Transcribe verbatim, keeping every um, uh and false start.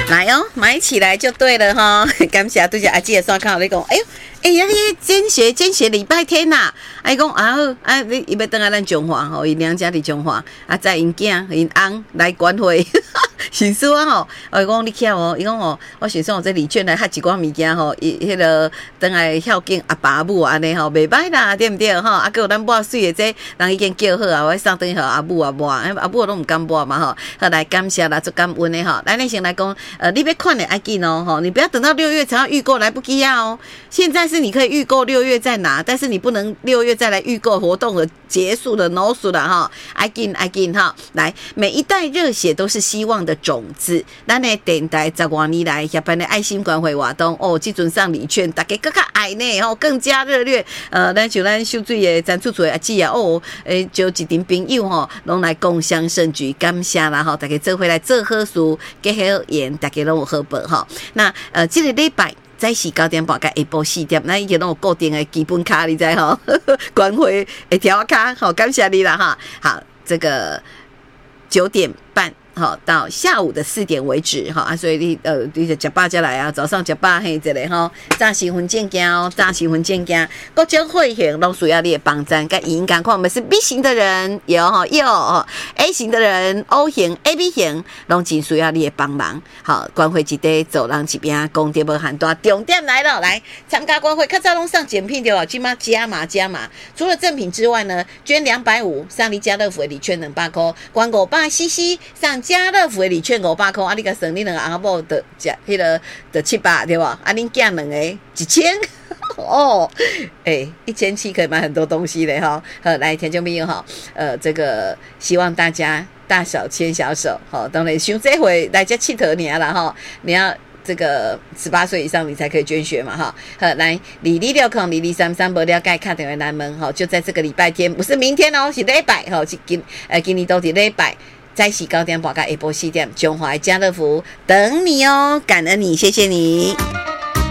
来哦，买起来就对了哈。感谢对下阿姐的刷卡，你讲，哎呦，哎呀，你捐血捐血礼拜天呐、啊，哎讲啊好，啊你伊要等下咱中华吼，伊娘家伫中华，啊载因囝因翁来管会。是说啊吼，我讲你巧哦，伊讲哦，我想说我这礼券来还一寡物件吼，伊迄个等来孝敬阿爸阿母安尼吼，袂歹啦，对毋对吼？啊，还有咱抹水的这人已经叫好啊，我送等于互阿母阿抹，阿母拢毋敢抹嘛吼，好来感谢啦，做感恩的吼。来，咱先来讲，呃，你要看的要紧哦吼，你不要等到六月才要预购，来不及啊哦。现在是你可以预购六月再拿，但是你不能六月再来预购，活动的结束了 ，no 数了哈，要紧要紧哈。来，每一袋热血都是希望的种子，咱的电台十多年来下班的爱心关怀活动哦，这阵上礼券，大家更加爱呢，吼，更加热烈。呃，咱像咱秀水的詹厝厝的阿姊啊，哦，诶，就一群朋友吼，拢来共襄盛举，感谢啦吼，大家做回来做好事，结好缘，大家拢有好报吼。那呃，这个礼拜。早时九点半到下晡四点，咱已经拢有固定的基本卡，你知吼？关会会条卡，好，感谢你啦哈。好，这个九点半。好，到下午的四点为止，哈啊，所以你呃，你就吃饱才来啊，早上吃饱嘿，这里哈，早时分健健哦，早时分健健，各种会员都需要你的帮赞，跟影赶快，我们是 B 型的人有哈有 A 型的人 O 型 A B 型，拢真需要你的帮忙。好，关会一day走廊这边公店无很多，重点来了，来参加关会，较早拢上奖品对吧？今嘛加码加码，除了赠品之外呢，捐两百五，上你家乐福的礼券两百块，关五百 C C 上。家乐福的礼券五百块，啊，你甲算你两个阿某的食迄个的七百对吧？啊，恁囝两个一千哦，哎、欸，一千七可以买很多东西嘞哈。好，来听众朋友哈，呃，这个希望大家大小牵小手，好，当然想这回来这佚佗你啦哈，你要。这个十八岁以上你才可以捐血嘛哈，好来李李六空李李三三不了解看电话南门哈，就在这个礼拜天，不是明天哦，是礼拜哈，是今呃今年都是礼拜。早时九点半到下晡四点，中华家乐福等你哦，感恩你，谢谢你。